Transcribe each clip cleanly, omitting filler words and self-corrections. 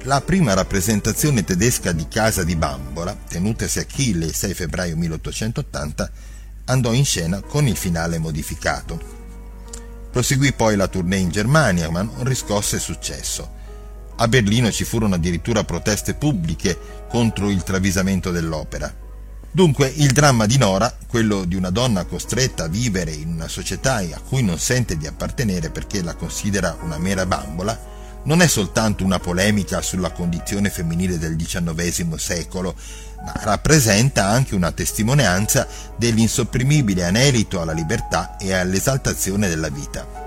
La prima rappresentazione tedesca di Casa di Bambola, tenutasi a Kiel il 6 febbraio 1880, andò in scena con il finale modificato. Proseguì poi la tournée in Germania, ma non riscosse successo. A Berlino ci furono addirittura proteste pubbliche contro il travisamento dell'opera. Dunque il dramma di Nora, quello di una donna costretta a vivere in una società a cui non sente di appartenere perché la considera una mera bambola, non è soltanto una polemica sulla condizione femminile del XIX secolo, ma rappresenta anche una testimonianza dell'insopprimibile anelito alla libertà e all'esaltazione della vita.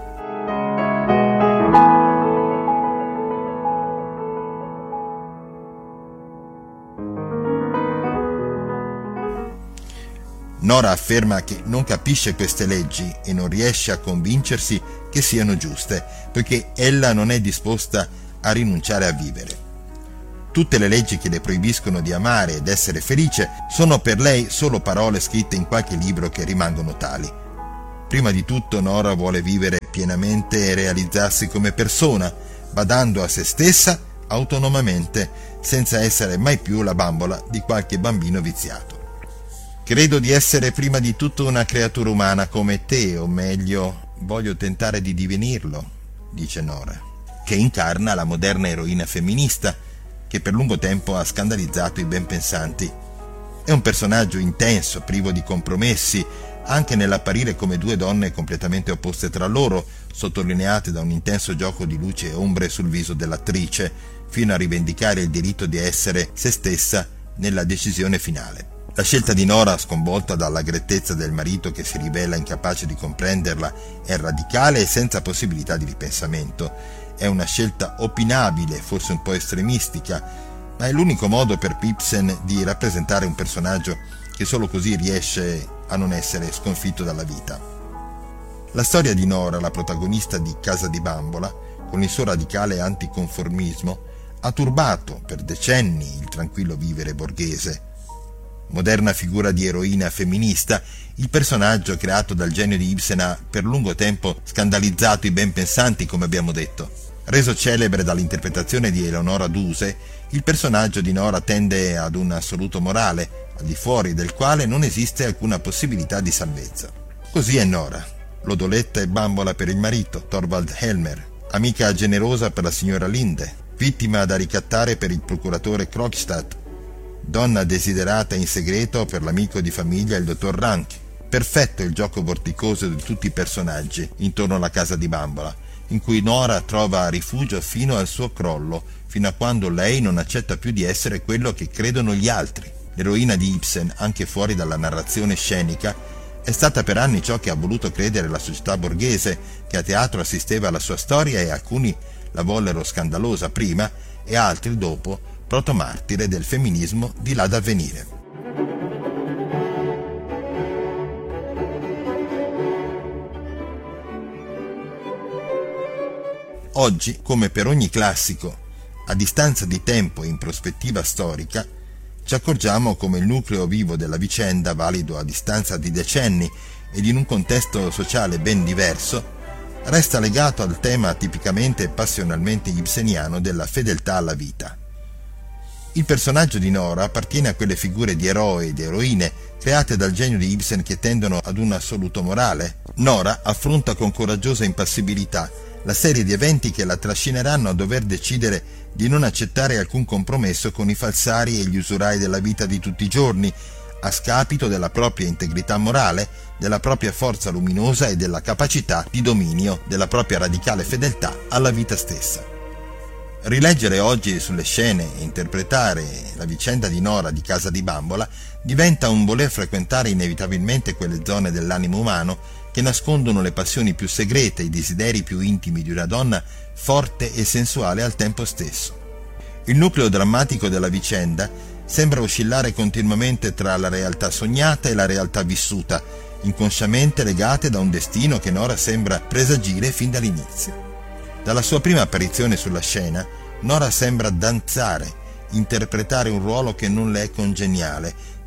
Nora afferma che non capisce queste leggi e non riesce a convincersi che siano giuste, poiché ella non è disposta a rinunciare a vivere. Tutte le leggi che le proibiscono di amare ed essere felice sono per lei solo parole scritte in qualche libro che rimangono tali. Prima di tutto Nora vuole vivere pienamente e realizzarsi come persona, badando a se stessa autonomamente, senza essere mai più la bambola di qualche bambino viziato. Credo di essere prima di tutto una creatura umana come te, o meglio, voglio tentare di divenirlo, dice Nora, che incarna la moderna eroina femminista che per lungo tempo ha scandalizzato i benpensanti. È un personaggio intenso, privo di compromessi, anche nell'apparire come due donne completamente opposte tra loro, sottolineate da un intenso gioco di luce e ombre sul viso dell'attrice, fino a rivendicare il diritto di essere se stessa nella decisione finale. La scelta di Nora, sconvolta dalla grettezza del marito che si rivela incapace di comprenderla, è radicale e senza possibilità di ripensamento. È una scelta opinabile, forse un po' estremistica, ma è l'unico modo per Ibsen di rappresentare un personaggio che solo così riesce a non essere sconfitto dalla vita. La storia di Nora, la protagonista di Casa di Bambola, con il suo radicale anticonformismo, ha turbato per decenni il tranquillo vivere borghese. Moderna figura di eroina femminista, il personaggio creato dal genio di Ibsen ha per lungo tempo scandalizzato i benpensanti, come abbiamo detto. Reso celebre dall'interpretazione di Eleonora Duse, il personaggio di Nora tende ad un assoluto morale, al di fuori del quale non esiste alcuna possibilità di salvezza. Così è Nora, lodoletta e bambola per il marito, Torvald Helmer, amica generosa per la signora Linde, vittima da ricattare per il procuratore Krogstad, donna desiderata in segreto per l'amico di famiglia il dottor Rank. Perfetto il gioco vorticoso di tutti i personaggi intorno alla Casa di Bambola, in cui Nora trova rifugio fino al suo crollo, fino a quando lei non accetta più di essere quello che credono gli altri. L'eroina di Ibsen, anche fuori dalla narrazione scenica, è stata per anni ciò che ha voluto credere la società borghese, che a teatro assisteva alla sua storia e alcuni la vollero scandalosa prima e altri dopo, protomartire del femminismo di là dal venire. Oggi, come per ogni classico, a distanza di tempo e in prospettiva storica, ci accorgiamo come il nucleo vivo della vicenda, valido a distanza di decenni ed in un contesto sociale ben diverso, resta legato al tema tipicamente e passionalmente ibseniano della fedeltà alla vita. Il personaggio di Nora appartiene a quelle figure di eroe ed eroine create dal genio di Ibsen che tendono ad un assoluto morale. Nora affronta con coraggiosa impassibilità la serie di eventi che la trascineranno a dover decidere di non accettare alcun compromesso con i falsari e gli usurai della vita di tutti i giorni, a scapito della propria integrità morale, della propria forza luminosa e della capacità di dominio della propria radicale fedeltà alla vita stessa. Rileggere oggi sulle scene e interpretare la vicenda di Nora di Casa di Bambola diventa un voler frequentare inevitabilmente quelle zone dell'animo umano che nascondono le passioni più segrete, i desideri più intimi di una donna forte e sensuale al tempo stesso. Il nucleo drammatico della vicenda sembra oscillare continuamente tra la realtà sognata e la realtà vissuta, inconsciamente legate da un destino che Nora sembra presagire fin dall'inizio. Dalla sua prima apparizione sulla scena, Nora sembra danzare, interpretare un ruolo che non le è congeniale,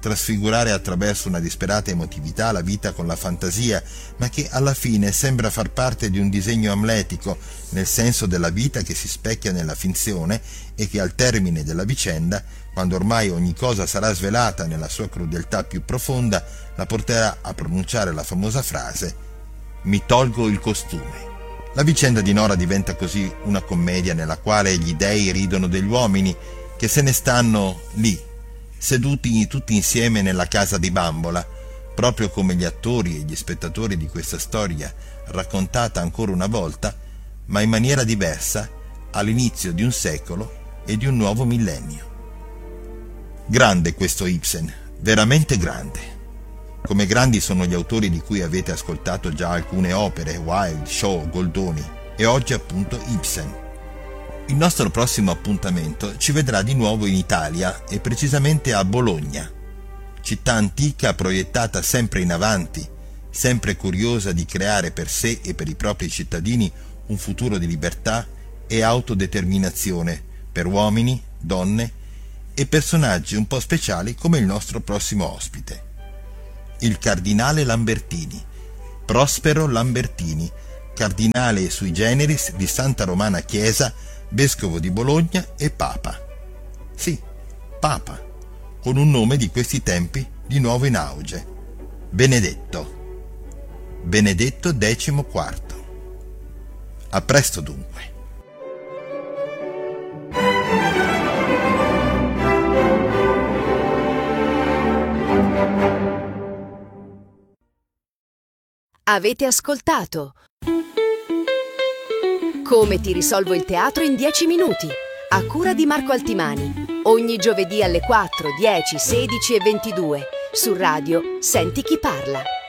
trasfigurare attraverso una disperata emotività la vita con la fantasia, ma che alla fine sembra far parte di un disegno amletico, nel senso della vita che si specchia nella finzione e che al termine della vicenda, quando ormai ogni cosa sarà svelata nella sua crudeltà più profonda, la porterà a pronunciare la famosa frase «Mi tolgo il costume». La vicenda di Nora diventa così una commedia nella quale gli dei ridono degli uomini che se ne stanno lì, seduti tutti insieme nella casa di bambola, proprio come gli attori e gli spettatori di questa storia raccontata ancora una volta, ma in maniera diversa, all'inizio di un secolo e di un nuovo millennio. Grande questo Ibsen, veramente grande. Come grandi sono gli autori di cui avete ascoltato già alcune opere, Wilde, Shaw, Goldoni, e oggi appunto Ibsen. Il nostro prossimo appuntamento ci vedrà di nuovo in Italia e precisamente a Bologna, città antica proiettata sempre in avanti, sempre curiosa di creare per sé e per i propri cittadini un futuro di libertà e autodeterminazione per uomini, donne e personaggi un po' speciali come il nostro prossimo ospite. Il cardinale Lambertini, Prospero Lambertini, cardinale sui generis di Santa Romana Chiesa, vescovo di Bologna e Papa. Sì, Papa, con un nome di questi tempi di nuovo in auge. Benedetto XIV. A presto dunque. Avete ascoltato Come ti risolvo il teatro in 10 minuti, a cura di Marco Altimani, ogni giovedì alle 4, 10, 16 e 22 su Radio Senti chi parla.